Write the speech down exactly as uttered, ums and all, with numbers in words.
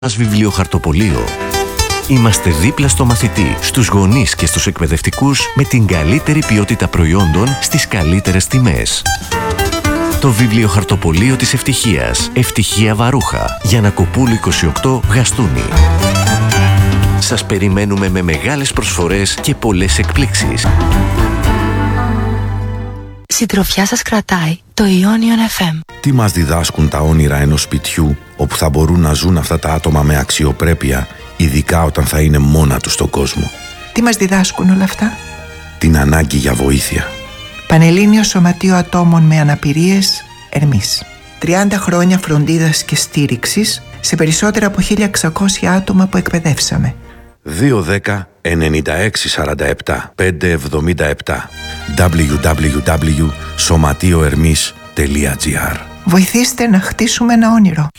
μας βιβλιοχαρτοπωλείο. Είμαστε δίπλα στο μαθητή, στους γονείς και στους εκπαιδευτικούς με την καλύτερη ποιότητα προϊόντων στις καλύτερες τιμές. Το βιβλιοχαρτοπωλείο της Ευτυχίας. Ευτυχία Βαρούχα. Γιαννακοπούλου είκοσι οκτώ, Γαστούνι. Σας περιμένουμε με μεγάλες προσφορές και πολλές εκπλήξεις. Συντροφιά σας κρατάει το Ionion εφ εμ. Τι μας διδάσκουν τα όνειρα ενός σπιτιού όπου θα μπορούν να ζουν αυτά τα άτομα με αξιοπρέπεια, ειδικά όταν θα είναι μόνα τους στον κόσμο? Τι μας διδάσκουν όλα αυτά? Την ανάγκη για βοήθεια. Πανελλήνιο Σωματείο Ατόμων με Αναπηρίες, Ερμής. τριάντα χρόνια φροντίδας και στήριξης σε περισσότερα από χίλια εξακόσια άτομα που εκπαιδεύσαμε. δύο δέκα ενενήντα έξι σαράντα επτά πεντακόσια εβδομήντα επτά double-u double-u double-u τελεία σωματείο ερμής τελεία τζι άρ. Βοηθήστε να χτίσουμε ένα όνειρο.